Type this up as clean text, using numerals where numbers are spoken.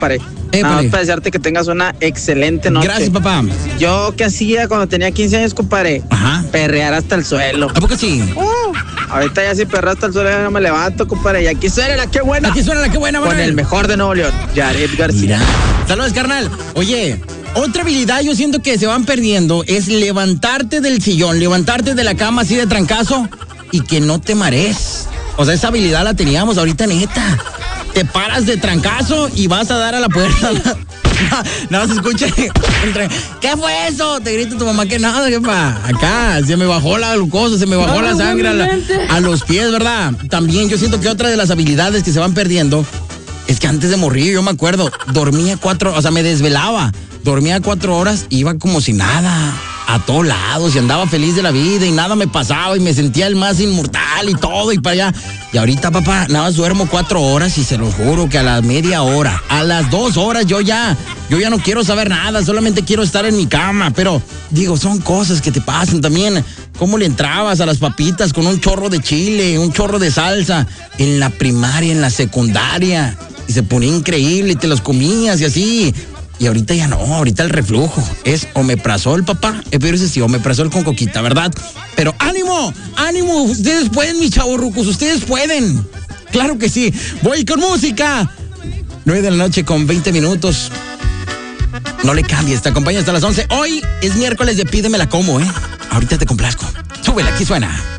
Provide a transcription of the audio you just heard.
compadre. Nada más para desearte que tengas una excelente noche. Gracias, papá. Yo, ¿qué hacía cuando tenía 15 años, compadre? Ajá. Perrear hasta el suelo. ¿A poco sí? Ahorita ya si perreo hasta el suelo ya no me levanto, compadre. Y aquí suena la que buena. Aquí suena la que buena, Con Manuel. el mejor de Nuevo León, Yaret García. Mira. Saludos, carnal. Oye, otra habilidad yo siento que se van perdiendo es levantarte del sillón, levantarte de la cama así de trancazo y que no te marees. O sea, esa habilidad la teníamos ahorita, neta. Te paras de trancazo y vas a dar a la puerta. Nada más escucha. ¿Qué fue eso? Te grita tu mamá que nada, jefa. Acá se me bajó la glucosa, se me bajó la sangre a los pies, ¿verdad? También yo siento que otra de las habilidades que se van perdiendo es que antes de morir, yo me acuerdo, dormía 4, o sea, me desvelaba. Dormía 4 horas, iba como si nada, a todos lados, y andaba feliz de la vida, y nada me pasaba, y me sentía el más inmortal, y todo, y para allá. Y ahorita, papá, nada más duermo 4 horas, y se lo juro que a la media hora, a las 2 horas, yo ya no quiero saber nada, solamente quiero estar en mi cama. Pero, digo, son cosas que te pasan también. ¿Cómo le entrabas a las papitas con un chorro de chile, un chorro de salsa, en la primaria, en la secundaria? Y se ponía increíble, y te los comías, y así. Y ahorita ya no, ahorita el reflujo es omeprazol, papá. Pero ese sí, omeprazol con coquita, ¿verdad? Pero ánimo, ánimo, ustedes pueden, mis chavorrucos, ustedes pueden. Claro que sí. Voy con música. 9 de la noche con 20 minutos. No le cambies, te acompaña hasta las 11. Hoy es miércoles de Pídemela Como, ¿eh? Ahorita te complazco. Súbela, aquí suena.